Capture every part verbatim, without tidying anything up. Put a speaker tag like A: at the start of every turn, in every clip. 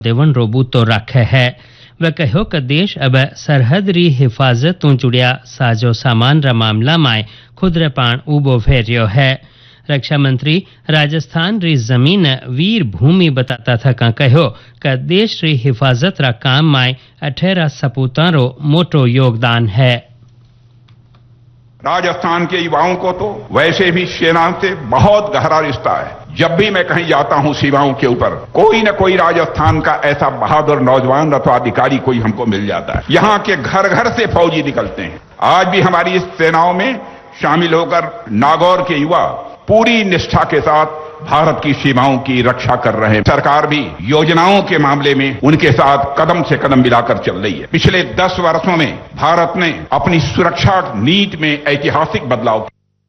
A: देवन रोबू तो रखे है। वह कहो कि देश अब सरहद री हिफाजत तो जुड़िया साजो सामान रा मामला में खुद रे पान उबो फेरियो है। रक्षा मंत्री राजस्थान री जमीन वीर भूमि बताता था का कहो कि देश री हिफाजत रा काम में अठेरा सपूता रो मोटो योगदान है।
B: राजस्थान के युवाओं को तो वैसे भी सेना से बहुत गहरा रिश्ता है। जब भी मैं कहीं जाता हूं सीमाओं के ऊपर कोई न कोई राजस्थान का ऐसा बहादुर नौजवान अथवा अधिकारी कोई हमको मिल जाता है। यहाँ के घर घर से फौजी निकलते हैं। आज भी हमारी इस सेनाओं में शामिल होकर नागौर के युवा पूरी निष्ठा के साथ भारत की सीमाओं की रक्षा कर रहे हैं। सरकार भी योजनाओं के मामले में उनके साथ कदम से कदम मिलाकर चल रही है। पिछले दस वर्षों में भारत ने अपनी सुरक्षा नीति में ऐतिहासिक बदलाव।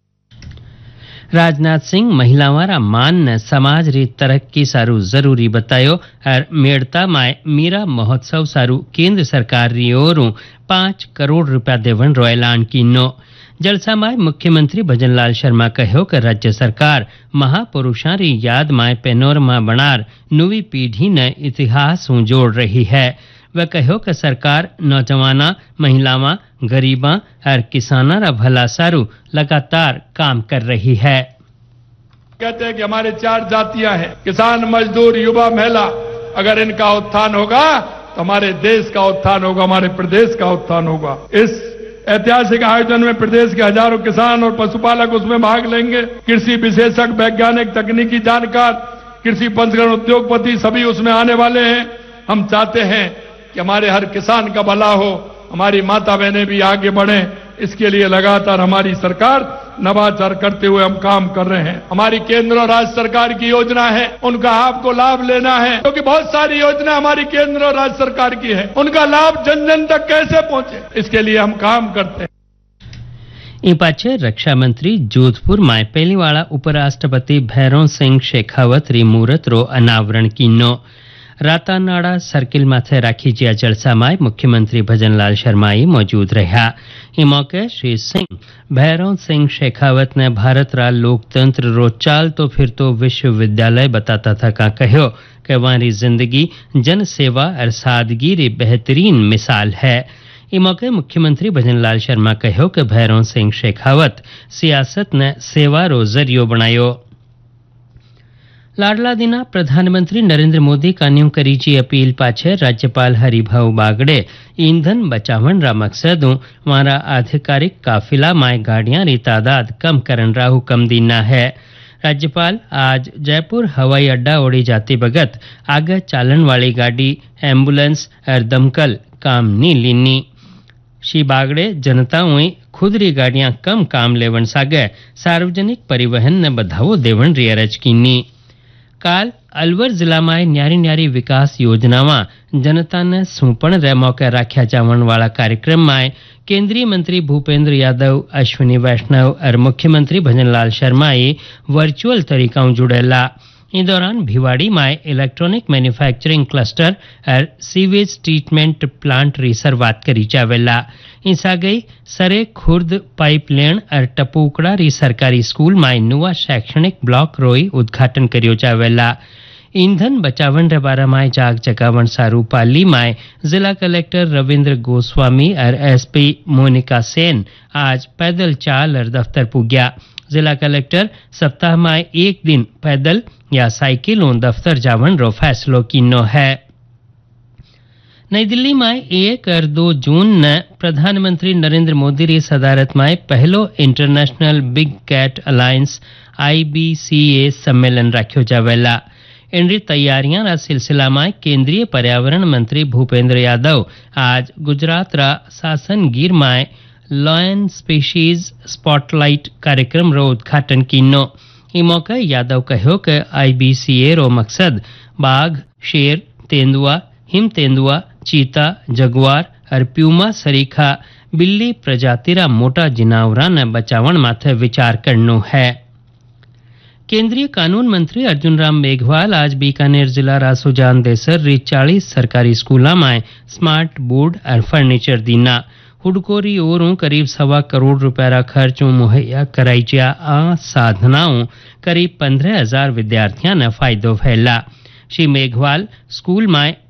A: राजनाथ सिंह महिलावारा मान ने समाज री तरक्की सारू जरूरी बतायो और मेड़ता माय मीरा महोत्सव सारू केंद्र सरकार री ओरू पांच करोड़ रुपया देवन रो ऐलान कीनो। जलसा में मुख्यमंत्री भजनलाल शर्मा कहो कि राज्य सरकार महापुरुषों री याद में पेनोरमा बनार नवी पीढ़ी ने इतिहास हूँ जोड़ रही है। वह कहो कि सरकार नौजवाना महिलावां गरीबा और किसाना रा भला सारू लगातार काम कर रही है।
C: कहते हैं कि हमारे चार जातियां हैं, किसान, मजदूर, युवा, महिला। अगर इनका उत्थान होगा तो हमारे देश का उत्थान होगा, हमारे प्रदेश का उत्थान होगा। इस ऐतिहासिक आयोजन में प्रदेश के हजारों किसान और पशुपालक उसमें भाग लेंगे। कृषि विशेषज्ञ, वैज्ञानिक, तकनीकी जानकार, कृषि पंचगण, उद्योगपति सभी उसमें आने वाले हैं। हम चाहते हैं कि हमारे हर किसान का भला हो, हमारी माता बहनें भी आगे बढ़ें। इसके लिए लगातार हमारी सरकार नवाचार करते हुए हम काम कर रहे हैं। हमारी केंद्र और राज्य सरकार की योजना है, उनका आपको लाभ लेना है, क्योंकि तो बहुत सारी योजना हमारी केंद्र और राज्य सरकार की है। उनका लाभ जन जन तक कैसे पहुंचे, इसके लिए हम काम करते हैं।
A: ई पाछे रक्षा मंत्री जोधपुर में पहली वाला उपराष्ट्रपति भैरों सिंह शेखावत री मूर्त रो अनावरण कीनो। रातानाड़ा सर्किल माथे राखी जिया जलसा में मुख्यमंत्री भजनलाल शर्मा मौजूद रहा। इस मौके श्री सिंह भैरव सिंह शेखावत ने भारत रा लोकतंत्र रो चाल तो फिर तो विश्वविद्यालय बताता था का कहो कि वहां जिंदगी जन सेवा और सादगी री बेहतरीन मिसाल है। इस मौके मुख्यमंत्री भजनलाल शर्मा कहो कि भैरव सिंह शेखावत सियासत ने सेवा रो जरियो बनायो। लाडला दिना प्रधानमंत्री नरेंद्र मोदी कान्यू करी जी अपील पाछे राज्यपाल हरिभाऊ बागड़े ईंधन बचावन रा मकसद वारा आधिकारिक काफिला में गाड़ियां री तादाद कम करन रा हुक्म दीना है। राज्यपाल आज जयपुर हवाई अड्डा ओड़ी जाती बगत आगे चालन वाली गाड़ी, एम्बुलेंस और दमकल काम नी लीनी। श्री बागड़े जनताओं खुद री गाड़ियां कम काम लेवन सागे सार्वजनिक परिवहन ने बधावो देवन री अरज कीनी। काल अलवर जिला में न्यारी न्यारी विकास योजनावां जनता ने सूपण रे मौके राख्या जावन वाला कार्यक्रम में केंद्रीय मंत्री भूपेंद्र यादव, अश्विनी वैष्णव और मुख्यमंत्री भजनलाल शर्मा वर्चुअल तरीका जुड़ेला। इस दौरान भिवाड़ी में इलेक्ट्रॉनिक मैन्युफैक्चरिंग क्लस्टर और सीवेज ट्रीटमेंट प्लांट री शुरुआत करी जावेला। इस आगे सरे खुर्द पाइपलाइन और टपूकड़ा री सरकारी स्कूल में नुआ शैक्षणिक ब्लॉक रोई उद्घाटन करियो जावेला। ईंधन बचावन रे बारे में जाग जगावन सारू पाली में जिला कलेक्टर रविंद्र गोस्वामी और एसपी मोनिका सेन आज पैदल चाल और दफ्तर पुग्या। जिला कलेक्टर सप्ताह में एक दिन पैदल या साइकिलों दफ्तर जावन रो फैसलो कीनो है। नई दिल्ली में एक और दो जून न प्रधानमंत्री नरेंद्र मोदी री सदारत में पहलो इंटरनेशनल बिग कैट अलायंस आई बी सी ए सम्मेलन रखो जावेला। इन तैयारियां रा सिलसिला में केंद्रीय पर्यावरण मंत्री भूपेंद्र यादव आज गुजरात रा सासन गिर में लॉयन स्पीशीज स्पॉटलाइट कार्यक्रम रो उद्घाटन कीनो। इस मौके यादव कहो कि आई बी सी ए रो मकसद बाघ, शेर, तेंदुआ, हिम तेंदुआ, चीता, जगुआर और प्यूमा सरीखा बिल्ली प्रजाति रा मोटा जिनावरा ने बचावन माथे विचार करनो है। केंद्रीय कानून मंत्री अर्जुन राम मेघवाल आज बीकानेर जिला रासुजान देसर री चालीस सरकारी स्कूलों में स्मार्ट बोर्ड और फर्नीचर दीना। हुडकोरी ओरों करीब सवा करोड़ रुपया खर्चों मुहैया कराई जा आ साधनाओं करीब पंद्रह हजार विद्यार्थियों ने फायदो फैला। श्री मेघवाल स्कूल में